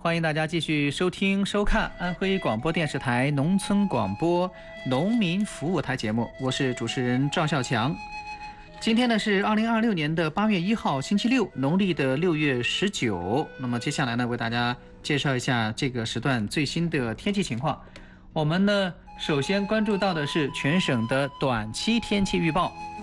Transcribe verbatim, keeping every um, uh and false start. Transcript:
欢迎大家继续收听收看安徽广播电视台农村广播农民服务台节目，我是主持人赵孝强。今天呢是二零二六年的八月一号星期六，农历的六月十九。那么接下来呢为大家介绍一下这个时段最新的天气情况。我们呢首先关注到的是全省的短期天气预报。